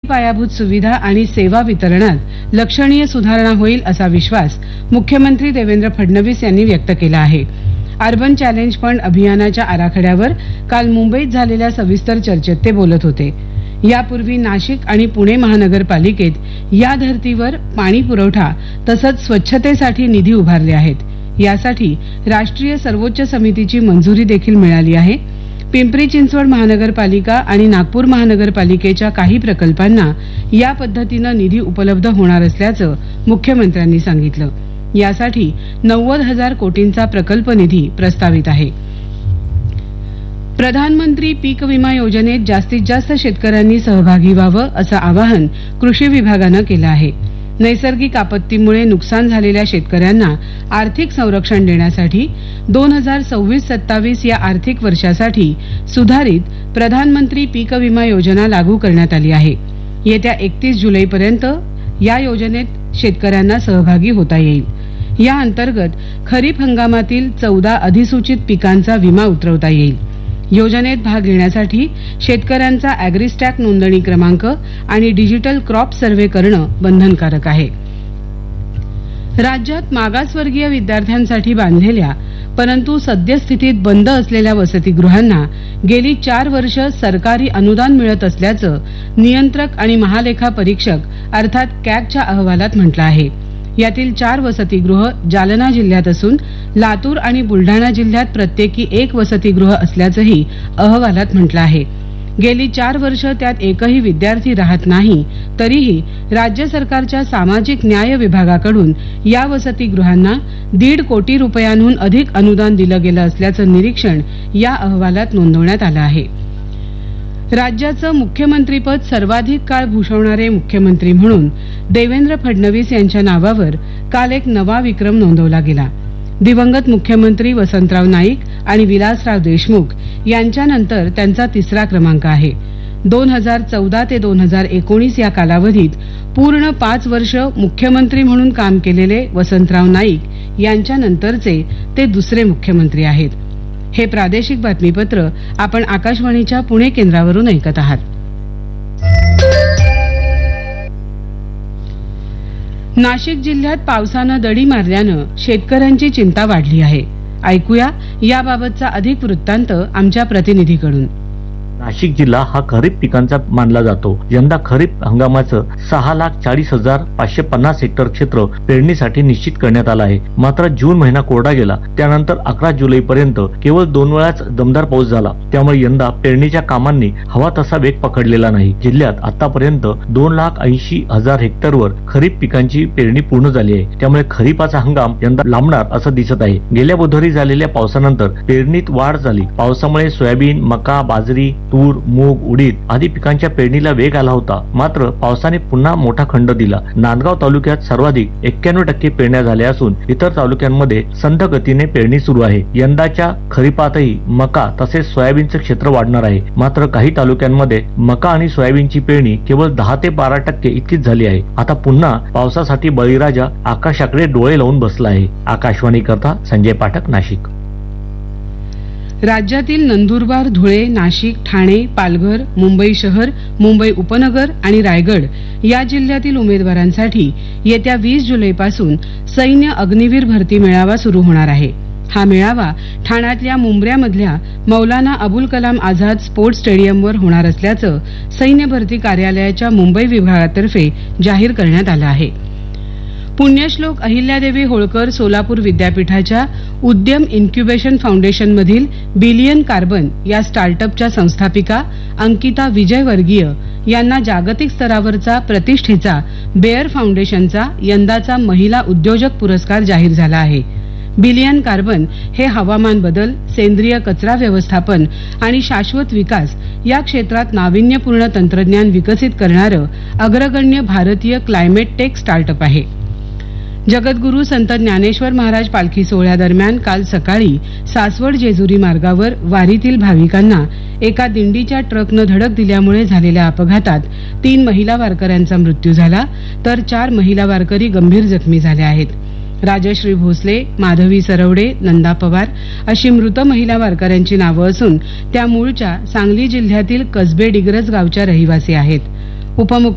पायाभूत सुविधा आणि सेवा वितरणात लक्षणीय सुधारणा होईल असा विश्वास मुख्यमंत्री देवेंद्र फडणवीस यांनी व्यक्त केला आहे. अर्बन चॅलेंज फंड अभियानाच्या आराखड्यावर काल मुंबईत झालेल्या सविस्तर चर्चेत ते बोलत होते. यापूर्वी नाशिक आणि पुणे महानगरपालिकेत या धर्तीवर पाणी पुरवठा तसंच स्वच्छतेसाठी निधी उभारले आहेत. यासाठी राष्ट्रीय सर्वोच्च समितीची मंजुरी देखील मिळाली आहे. पिंपरी चिंचवड महानगरपालिका आणि नागपूर महानगरपालिकेच्या काही प्रकल्पांना या पद्धतीनं निधी उपलब्ध होणार असल्याचं मुख्यमंत्र्यांनी सांगितलं. यासाठी 90,000 कोटींचा प्रकल्प निधी प्रस्तावित आहे. प्रधानमंत्री पीक विमा योजनेत जास्तीत जास्त शेतकऱ्यांनी सहभागी व्हावं असं आवाहन कृषी विभागानं केलं आहे. नैसर्गिक आपत्तीमुळे नुकसान झालेल्या शेतकऱ्यांना आर्थिक संरक्षण देण्यासाठी 2026-27 या आर्थिक वर्षासाठी सुधारित प्रधानमंत्री पीक विमा योजना लागू करण्यात आली आहे. येत्या 31 जुलैपर्यंत या योजनेत शेतकऱ्यांना सहभागी होता येईल. या अंतर्गत खरीप हंगामातील 14 अधिसूचित पिकांचा विमा उतरवता येईल. योजनेत भाग घेण्यासाठी शेतकऱ्यांचा अॅग्रीस्टॅक नोंदणी क्रमांक आणि डिजिटल क्रॉप सर्व्हे करणं बंधनकारक आहे. राज्यात मागासवर्गीय विद्यार्थ्यांसाठी बांधलेल्या परंतु सद्यस्थितीत बंद असलेल्या वसतिगृहांना गेली 4 वर्ष सरकारी अनुदान मिळत असल्याचं नियंत्रक आणि महालेखा परीक्षक अर्थात कॅगच्या अहवालात म्हटलं आहे. यातील 4 वसतिगृह जालना जिल्ह्यात असून लातूर आणि बुलढाणा जिल्ह्यात प्रत्येकी 1 वसतिगृह असल्याचंही अहवालात म्हटलं आहे. गेली 4 वर्ष त्यात एकही विद्यार्थी राहत नाही तरीही राज्य सरकारच्या सामाजिक न्याय विभागाकडून या वसतिगृहांना 1.5 कोटी रुपयांहून अधिक अनुदान दिलं गेलं असल्याचं निरीक्षण या अहवालात नोंदवण्यात आलं आहे. राज्याचं मुख्यमंत्रीपद सर्वाधिक काळ भूषवणारे मुख्यमंत्री म्हणून देवेंद्र फडणवीस यांच्या नावावर काल एक नवा विक्रम नोंदवला गेला. दिवंगत मुख्यमंत्री वसंतराव नाईक आणि विलासराव देशमुख यांच्यानंतर त्यांचा 3रा क्रमांक आहे. 2014 ते 2019 या कालावधीत पूर्ण 5 वर्ष मुख्यमंत्री म्हणून काम केलेले वसंतराव नाईक यांच्यानंतरचे ते 2रे मुख्यमंत्री आहेत. हे प्रादेशिक बातमीपत्र आपण आकाशवाणीच्या पुणे केंद्रावरून ऐकत आहात. नाशिक जिल्ह्यात पावसानं दडी मारल्यानं शेतकऱ्यांची चिंता वाढली आहे. ऐकूया याबाबतचा अधिक वृत्तांत आमच्या प्रतिनिधीकडून. नाशिक जिल्हा हा खरीप पिकांचा मानला जातो. यंदा खरीप हंगामाचं 6,40,550 हेक्टर क्षेत्र पेरणीसाठी निश्चित करण्यात आलं आहे. मात्र जून महिना कोरडा गेला. त्यानंतर 11 जुलैपर्यंत केवळ 2 वेळाच दमदार पाऊस झाला. त्यामुळे यंदा पेरणीच्या कामांनी हवा तसा वेग पकडलेला नाही. जिल्ह्यात आतापर्यंत 2,80,000 हेक्टरवर खरीप पिकांची पेरणी पूर्ण झाली आहे. त्यामुळे खरीपाचा हंगाम यंदा लांबणार असं दिसत आहे. गेल्या बुधवारी झालेल्या पावसानंतर पेरणीत वाढ झाली. पावसामुळे सोयाबीन, मका, बाजरी, तूर, मूग, उडीद आदी पिकांच्या पेरणीला वेग आला होता. मात्र पावसाने पुन्हा मोठा खंड दिला. नांदगाव तालुक्यात सर्वाधिक 91% पेरण्या झाल्या असून इतर तालुक्यांमध्ये संथ गतीने पेरणी सुरू आहे. यंदाच्या खरीपातही मका तसेच सोयाबीनचे क्षेत्र वाढणार आहे. मात्र काही तालुक्यांमध्ये मका आणि सोयाबीनची पेरणी केवळ 10 ते 12% इतकीच झाली आहे. आता पुन्हा पावसासाठी बळीराजा आकाशाकडे डोळे लावून बसला आहे. आकाशवाणी करता संजय पाठक, नाशिक. राज्यातील नंदुरबार, धुळे, नाशिक, ठाणे, पालघर, मुंबई शहर, मुंबई उपनगर आणि रायगड या जिल्ह्यातील उमेदवारांसाठी येत्या 20 जुलैपासून सैन्य अग्निवीर भरती मेळावा सुरू होणार आहे. हा मेळावा ठाण्यातल्या मुंब्र्यामधल्या मौलाना अबुल कलाम आझाद स्पोर्ट्स स्टेडियमवर होणार असल्याचं सैन्य भरती कार्यालयाच्या मुंबई विभागातर्फे जाहीर करण्यात आलं आहे. पुण्यश्लोक अहिल्यादेवी होळकर सोलापूर विद्यापीठाच्या उद्यम इन्क्युबेशन फाउंडेशनमधील बिलियन कार्बन या स्टार्टअपच्या संस्थापिका अंकिता विजयवर्गीय यांना जागतिक स्तरावरचा प्रतिष्ठेचा बेअर फाउंडेशनचा यंदाचा महिला उद्योजक पुरस्कार जाहीर झाला आहे. बिलियन कार्बन हे हवामान बदल, सेंद्रिय कचरा व्यवस्थापन आणि शाश्वत विकास या क्षेत्रात नाविन्यपूर्ण तंत्रज्ञान विकसित करणारं अग्रगण्य भारतीय क्लायमेट टेक स्टार्टअप आहे. जगद्गुरू संत ज्ञानेश्वर महाराज पालखी सोहळ्यादरम्यान काल सकाळी सासवड जेजुरी मार्गावर वारीतील भाविकांना एका दिंडीच्या ट्रकनं धडक दिल्यामुळे झालेल्या अपघातात 3 महिला वारकऱ्यांचा मृत्यू झाला तर 4 महिला वारकरी गंभीर जखमी झाल्या आहेत. राजश्री भोसले, माधवी सरवडे, नंदा पवार अशी मृत महिला वारकऱ्यांची नावं असून त्या मूळच्या सांगली जिल्ह्यातील कसबे डिग्रज गावच्या रहिवासी आहेत. उपमुख्य